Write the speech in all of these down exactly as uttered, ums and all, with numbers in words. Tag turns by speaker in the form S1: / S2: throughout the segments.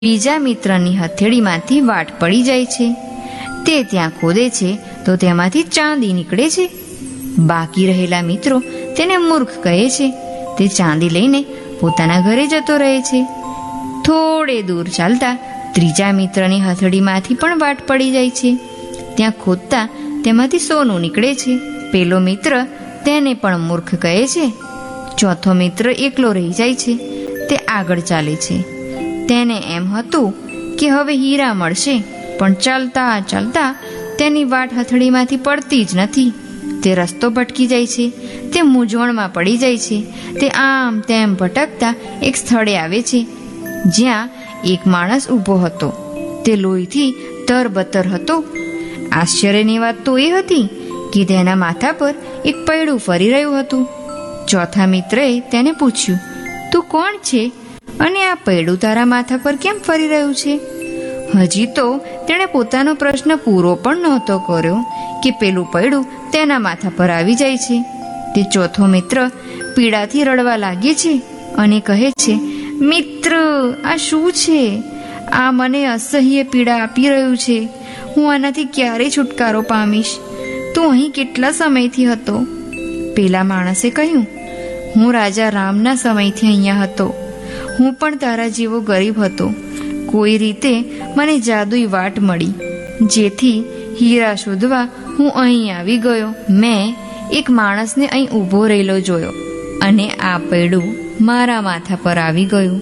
S1: બીજા મિત્રની હથેળીમાંથી વાટ પડી જાય છે। તે ત્યાં ખોદે છે તો તેમાંથી ચાંદી નીકળે છે। બાકી રહેલા મિત્રો તેને મૂર્ખ કહે છે। તે ચાંદી લઈને પોતાના ઘરે જતો રહે છે। થોડે દૂર ચાલતા ત્રીજા મિત્રની હથેળીમાંથી પણ વાટ પડી જાય છે। ત્યાં ખોદતા તેમાંથી સોનું નીકળે છે। પેલો મિત્ર તેને પણ મૂર્ખ કહે છે। ચોથો મિત્ર એકલો રહી જાય છે। તે આગળ ચાલે છે। તેને એમ હતું કે હવે હીરા મળશે, પણ ચાલતા ચાલતા તેની વાટ હથેળીમાંથી પડતી જ નથી। તે રસ્તો ભટકી જાય છે। તે મૂંઝવણમાં પડી જાય છે। તે આમ તેમ ભટકતા એક સ્થળે આવે છે જ્યાં એક માણસ ઊભો હતો। તે લોહીથી તરબતર હતો। આશ્ચર્યની વાત તો એ હતી કે તેના માથા પર એક પૈડું ફરી રહ્યું હતું। ચોથા મિત્રએ તેને પૂછ્યું, તું કોણ છે અને આ પૈડું તારા માથા પર કેમ ફરી રહ્યું છે? હજી તો તેણે પોતાનો પ્રશ્ન પૂરો પણ નહોતો કર્યો કે પેલું પૈડું તેના માથા પર આવી જાય છે। તે ચોથો મિત્ર પીડાથી રડવા લાગે છે અને કહે છે, મિત્ર, આ શું છે? આ મને અસહ્ય પીડા આપી રહ્યું છે। હું આનાથી ક્યારે છુટકારો પામીશ? તું અહીં કેટલા સમયથી હતો? પેલા માણસે કહ્યું, હું રાજા રામના સમયથી અહીંયા હતો। હું પણ તારા જેવો ગરીબ હતો। કોઈ રીતે મને જાદુઈ વાટ મળી, જેથી હીરા શોધવા હું અહીં આવી ગયો। મેં એક માણસને અહીં ઊભો રહેલો જોયો અને આ પૈડું મારા માથા પર આવી ગયું।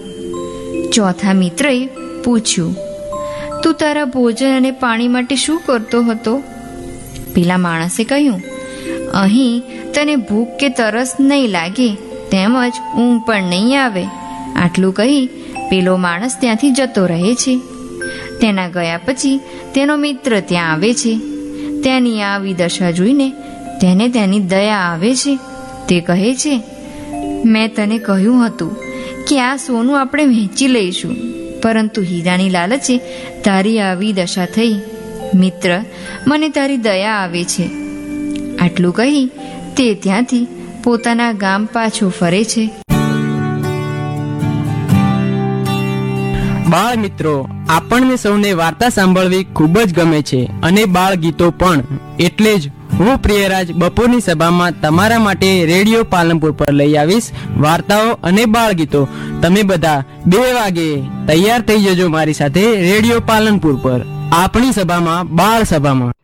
S1: ચોથા મિત્રએ પૂછ્યું, તું તારા ભોજન અને પાણી માટે શું કરતો હતો? પેલા માણસે કહ્યું, અહીં તને ભૂખ કે તરસ નહીં લાગે, તેમજ ઊંઘ પણ નહીં આવે। આટલું કહી પેલો માણસ ત્યાંથી જતો રહે છે। તેના ગયા પછી તેનો મિત્ર ત્યાં આવે છે। તેની આવી દશા જોઈને તેને તેની દયા આવે છે। તે કહે છે, મેં તને કહ્યું હતું કે આ સોનું આપણે વહેંચી લઈશું, પરંતુ હીરાની લાલચે તારી આવી દશા થઈ। મિત્ર, મને તારી દયા આવે છે। આટલું કહી તે ત્યાંથી પોતાના ગામ પાછો ફરે છે।
S2: બાળ મિત્રો, આપણને સૌને વાર્તા સાંભળવી ખૂબ જ ગમે છે અને બાળ ગીતો પણ। એટલે જ હું પ્રિયરાજ બપોરની સભામાં તમારા માટે રેડિયો પાલનપુર પર લઈ આવીશ વાર્તાઓ અને બાળ ગીતો। તમે બધા બે વાગે તૈયાર થઈ જજો મારી સાથે રેડિયો પાલનપુર પર, આપણી સભામાં, બાળ સભામાં।